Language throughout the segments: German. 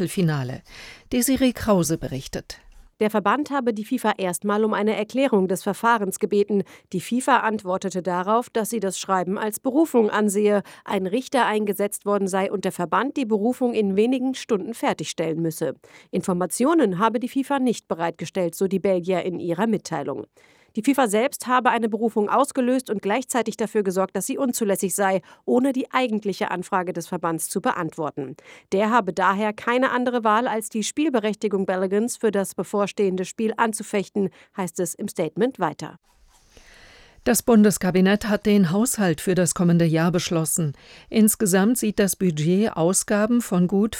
Achtelfinale. Desiree Krause berichtet. Der Verband habe die FIFA erstmal um eine Erklärung des Verfahrens gebeten. Die FIFA antwortete darauf, dass sie das Schreiben als Berufung ansehe, ein Richter eingesetzt worden sei und der Verband die Berufung in wenigen Stunden fertigstellen müsse. Informationen habe die FIFA nicht bereitgestellt, so die Belgier in ihrer Mitteilung. Die FIFA selbst habe eine Berufung ausgelöst und gleichzeitig dafür gesorgt, dass sie unzulässig sei, ohne die eigentliche Anfrage des Verbands zu beantworten. Der habe daher keine andere Wahl, als die Spielberechtigung Belgiens für das bevorstehende Spiel anzufechten, heißt es im Statement weiter. Das Bundeskabinett hat den Haushalt für das kommende Jahr beschlossen. Insgesamt sieht das Budget Ausgaben von gut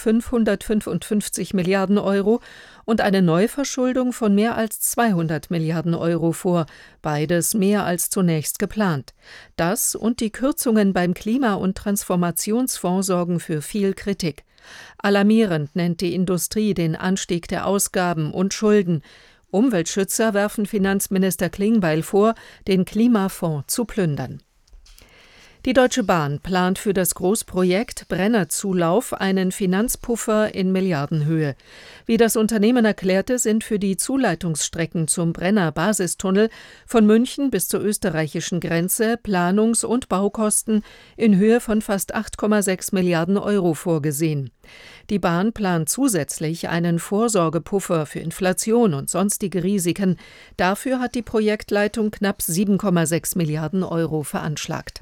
555 Milliarden Euro und eine Neuverschuldung von mehr als 200 Milliarden Euro vor, beides mehr als zunächst geplant. Das und die Kürzungen beim Klima- und Transformationsfonds sorgen für viel Kritik. Alarmierend nennt die Industrie den Anstieg der Ausgaben und Schulden. Umweltschützer werfen Finanzminister Klingbeil vor, den Klimafonds zu plündern. Die Deutsche Bahn plant für das Großprojekt Brennerzulauf einen Finanzpuffer in Milliardenhöhe. Wie das Unternehmen erklärte, sind für die Zuleitungsstrecken zum Brenner-Basistunnel von München bis zur österreichischen Grenze Planungs- und Baukosten in Höhe von fast 8,6 Milliarden Euro vorgesehen. Die Bahn plant zusätzlich einen Vorsorgepuffer für Inflation und sonstige Risiken. Dafür hat die Projektleitung knapp 7,6 Milliarden Euro veranschlagt.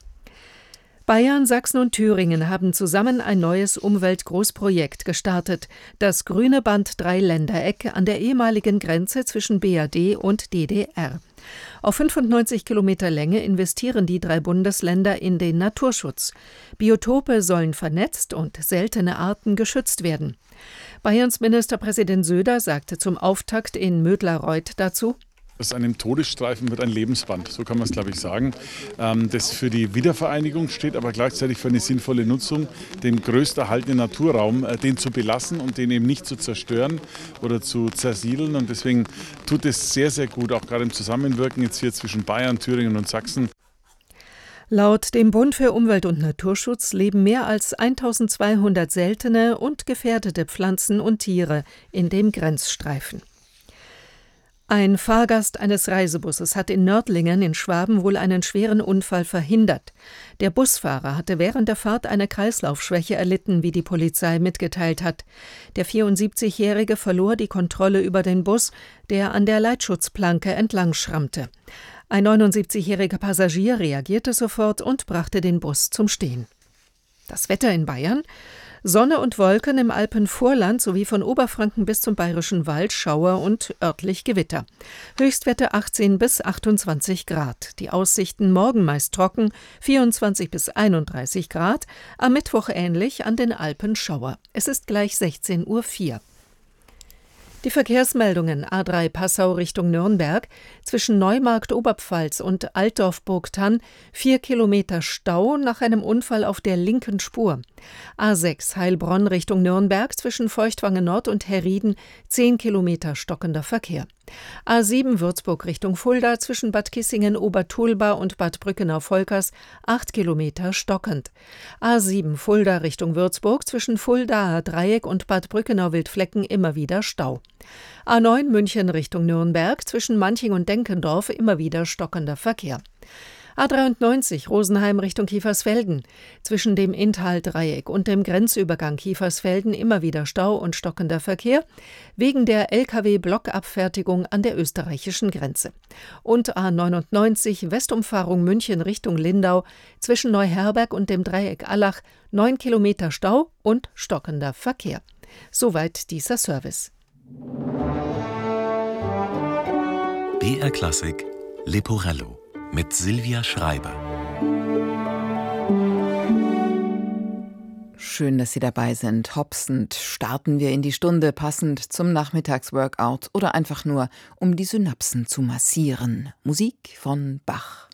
Bayern, Sachsen und Thüringen haben zusammen ein neues Umweltgroßprojekt gestartet, das Grüne Band Dreiländereck an der ehemaligen Grenze zwischen BRD und DDR. Auf 95 Kilometer Länge investieren die 3 Bundesländer in den Naturschutz. Biotope sollen vernetzt und seltene Arten geschützt werden. Bayerns Ministerpräsident Söder sagte zum Auftakt in Mödlareuth dazu: Aus einem Todesstreifen wird ein Lebensband, so kann man es, glaube ich, sagen, das für die Wiedervereinigung steht, aber gleichzeitig für eine sinnvolle Nutzung, den größten erhaltenen Naturraum, den zu belassen und den eben nicht zu zerstören oder zu zersiedeln. Und deswegen tut es sehr, sehr gut, auch gerade im Zusammenwirken jetzt hier zwischen Bayern, Thüringen und Sachsen. Laut dem Bund für Umwelt und Naturschutz leben mehr als 1200 seltene und gefährdete Pflanzen und Tiere in dem Grenzstreifen. Ein Fahrgast eines Reisebusses hat in Nördlingen in Schwaben wohl einen schweren Unfall verhindert. Der Busfahrer hatte während der Fahrt eine Kreislaufschwäche erlitten, wie die Polizei mitgeteilt hat. Der 74-Jährige verlor die Kontrolle über den Bus, der an der Leitschutzplanke entlang schrammte. Ein 79-jähriger Passagier reagierte sofort und brachte den Bus zum Stehen. Das Wetter in Bayern: Sonne und Wolken im Alpenvorland sowie von Oberfranken bis zum Bayerischen Wald Schauer und örtlich Gewitter. Höchstwerte 18 bis 28 Grad. Die Aussichten morgen meist trocken, 24 bis 31 Grad. Am Mittwoch ähnlich, an den Alpen Schauer. Es ist gleich 16:04 Uhr. Die Verkehrsmeldungen: A3 Passau Richtung Nürnberg, zwischen Neumarkt Oberpfalz und Altdorf-Burgthann 4 Kilometer Stau nach einem Unfall auf der linken Spur. A6 Heilbronn Richtung Nürnberg, zwischen Feuchtwangen Nord und Herrieden 10 Kilometer stockender Verkehr. A7 Würzburg Richtung Fulda, zwischen Bad Kissingen-Obertulba und Bad Brückenau-Volkers 8 Kilometer stockend. A7 Fulda Richtung Würzburg, zwischen Fuldaer Dreieck und Bad Brückenau-Wildflecken immer wieder Stau. A9 München Richtung Nürnberg, zwischen Manching und Denkendorf immer wieder stockender Verkehr. A93 Rosenheim Richtung Kiefersfelden, zwischen dem Inntal-Dreieck und dem Grenzübergang Kiefersfelden immer wieder Stau und stockender Verkehr, wegen der Lkw-Blockabfertigung an der österreichischen Grenze. Und A99 Westumfahrung München Richtung Lindau, zwischen Neuherberg und dem Dreieck Allach 9 Kilometer Stau und stockender Verkehr. Soweit dieser Service. BR Klassik Leporello mit Silvia Schreiber. Schön, dass Sie dabei sind. Hopsend starten wir in die Stunde, passend zum Nachmittagsworkout oder einfach nur, um die Synapsen zu massieren. Musik von Bach.